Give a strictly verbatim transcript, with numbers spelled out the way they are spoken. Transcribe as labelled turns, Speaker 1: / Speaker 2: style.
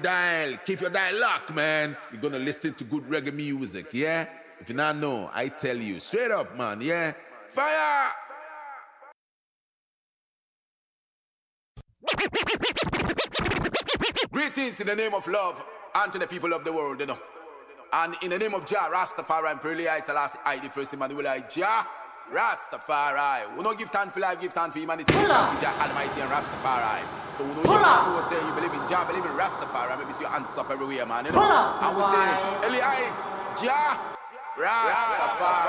Speaker 1: dial. Keep your dial locked, man. You're gonna listen to good reggae music, yeah? If you not know, I tell you. Straight up, man, yeah? Fire! Greetings in the name of love and to the people of the world, you know. And in the name of Jah, Rastafari, and Pearly I Selassie, I the first Emmanuel I Jah, Rastafari. We don't give thanks for life, give thanks for humanity, give thanks for Jah Almighty and Rastafari. So we know you man who say you believe in Jah, believe in Rastafari, maybe see your hands up everywhere, man, you know. And we say, Eli, Jah, Rastafari.